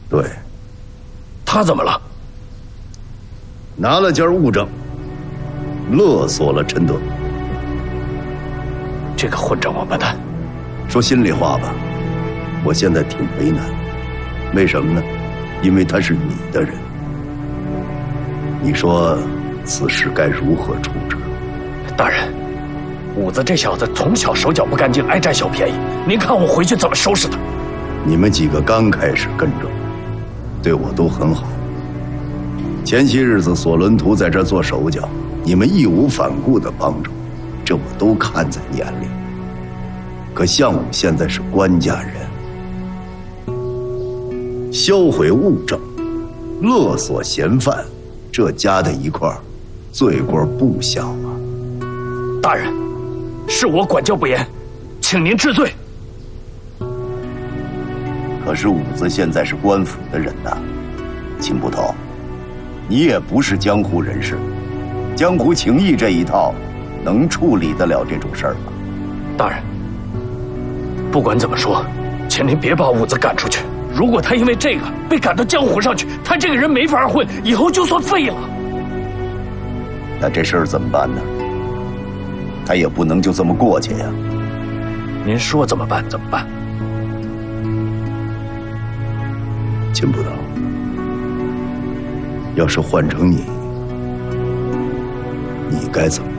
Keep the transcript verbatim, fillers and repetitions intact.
对。 他怎么了？ 拿了件物证，勒索了陈德。 这个混账王八蛋！ 说心里话吧，我现在挺为难。为什么呢？因为他是你的人。你说此事该如何处置？ 大人，武子这小子从小手脚不干净，爱占小便宜，您看我回去怎么收拾他？ 你们几个刚开始跟着我，对我都很好。前些日子索伦图在这做手脚，你们义无反顾地帮着我，这我都看在眼里。可项武现在是官家人，销毁物证，勒索嫌犯，这加在一块儿，罪过不小啊！ 大人，是我管教不严，请您治罪。 可是武子现在是官府的人呐，秦捕头，你也不是江湖人士，江湖情义这一套，能处理得了这种事儿吗？ 大人，不管怎么说，请您别把武子赶出去。如果他因为这个被赶到江湖上去，他这个人没法混，以后就算废了。 那这事儿怎么办呢？他也不能就这么过去呀。 您说怎么办怎么办。 秦捕头，要是换成你，你该怎么